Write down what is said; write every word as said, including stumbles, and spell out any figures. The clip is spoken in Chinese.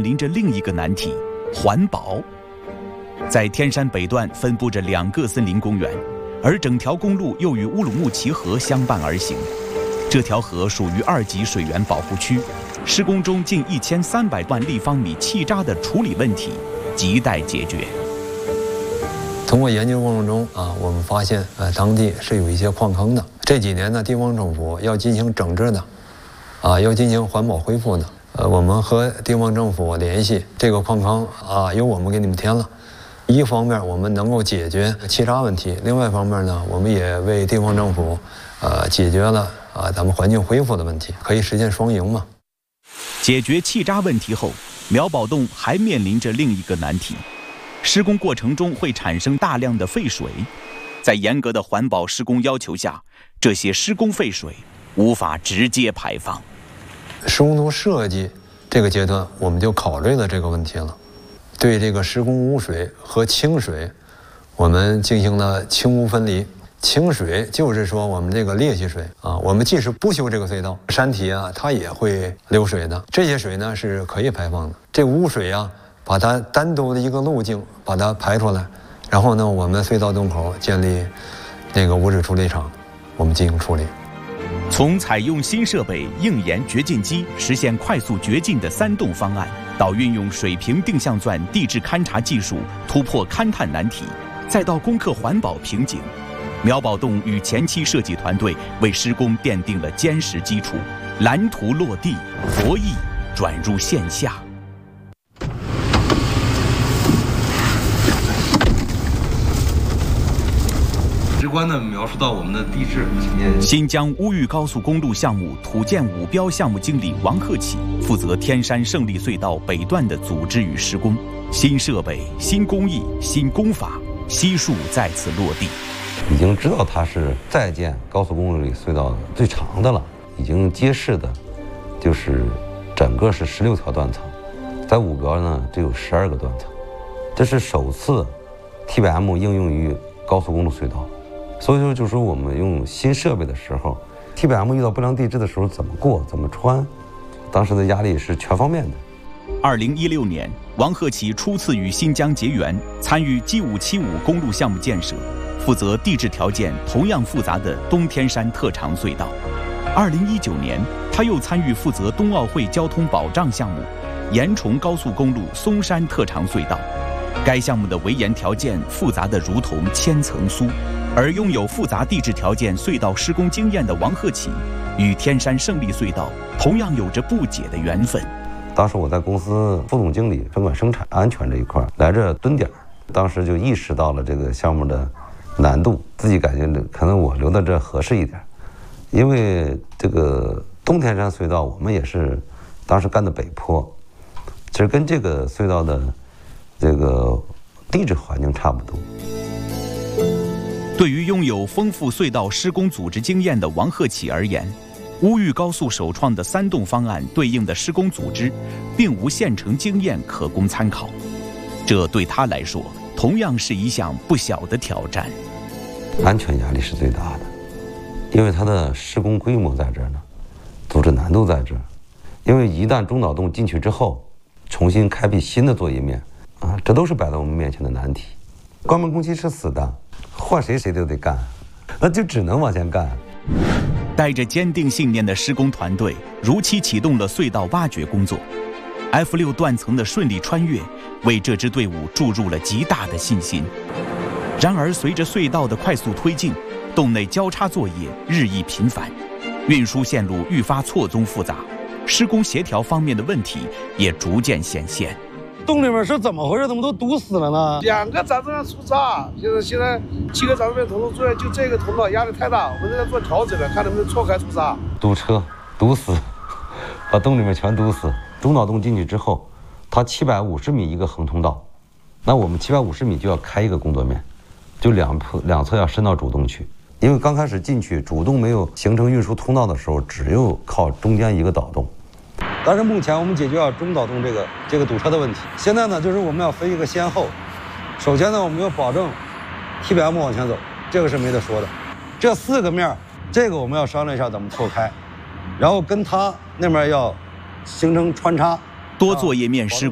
临着另一个难题——环保。在天山北段分布着两个森林公园，而整条公路又与乌鲁木齐河相伴而行。这条河属于二级水源保护区，施工中近一千三百万立方米气渣的处理问题亟待解决。 通过研究过程中啊，我们发现呃当地是有一些矿坑的。这几年呢，地方政府要进行整治的，啊，要进行环保恢复的。呃，我们和地方政府联系，这个矿坑啊，由我们给你们填了。一方面我们能够解决气渣问题，另外一方面呢，我们也为地方政府呃解决了啊咱们环境恢复的问题，可以实现双赢嘛。 解决气渣问题后，苗宝洞还面临着另一个难题：施工过程中会产生大量的废水，在严格的环保施工要求下，这些施工废水无法直接排放。 施工图设计这个阶段，我们就考虑了这个问题了。对这个施工污水和清水，我们进行了清污分离。清水就是说我们这个裂隙水啊，我们即使不修这个隧道，山体啊它也会流水的，这些水呢是可以排放的。这污水啊，把它单独的一个路径把它排出来，然后呢，我们隧道洞口建立那个污水处理厂，我们进行处理。 从采用新设备硬研掘进机实现快速掘进的三洞方案，到运用水平定向钻地质勘察技术突破勘探难题，再到攻克环保瓶颈，苗宝洞与前期设计团队为施工奠定了坚实基础，蓝图落地，博弈转入线下。 直观地描述到我们的地质。 新疆乌豫高速公路项目土建五标项目经理王鹤启负责天山胜利隧道北段的组织与施工，新设备、新工艺、新工法，悉数在此落地。 已经知道它是在建高速公路里隧道最长的了，已经揭示的，就是整个是十六条断层，在五标呢只有十二个断层，这是首次 T B M 应用于高速公路隧道。所以说，就是说我们用新设备的时候 ，T B M 遇到不良地质的时候怎么过、怎么穿，当时的压力是全方面的。 二零一六年，王鹤启初次与新疆结缘，参与 G 五七五公路项目建设，负责地质条件同样复杂的东天山特长隧道。二零一九年，他又参与负责冬奥会交通保障项目延崇高速公路松山特长隧道。该项目的围岩条件复杂得如同千层酥，而拥有复杂地质条件隧道施工经验的王鹤启，与天山胜利隧道同样有着不解的缘分。 当时我在公司副总经理分管生产安全这一块来这蹲点，当时就意识到了这个项目的难度，自己感觉可能我留在这合适一点，因为这个东天山隧道我们也是当时干的北坡，其实跟这个隧道的这个地质环境差不多。 对于拥有丰富隧道施工组织经验的王鹤启而言，乌豫高速首创的三洞方案对应的施工组织，并无现成经验可供参考，这对他来说同样是一项不小的挑战。 安全压力是最大的，因为它的施工规模在这儿呢，组织难度在这儿。因为一旦中岛洞进去之后，重新开辟新的作业面啊，这都是摆在我们面前的难题。关门工期是死的，换谁谁都得干，那就只能往前干。 带着坚定信念的施工团队如期启动了隧道挖掘工作。F 六 断层的顺利穿越，为这支队伍注入了极大的信心。然而，随着隧道的快速推进，洞内交叉作业日益频繁，运输线路愈发错综复杂，施工协调方面的问题也逐渐显现。 洞里面是怎么回事？怎么都堵死了呢？ 两个匝面出岔，现在现在七个匝面同路作业，就这个通道压力太大，我们在做调整了，看能不能错开出岔。 堵车，堵死，把洞里面全堵死。中岛洞进去之后，它七百五十米一个横通道，那我们七百五十米就要开一个工作面，就两侧两侧要伸到主洞去。因为刚开始进去主洞没有形成运输通道的时候，只有靠中间一个岛洞。 但是目前我们解决了中岛洞这个这个堵车的问题。现在呢，就是我们要分一个先后。首先呢，我们要保证 T B M 往前走，这个是没得说的。这四个面，这个我们要商量一下怎么错开，然后跟它那边要形成穿插。 多作业面施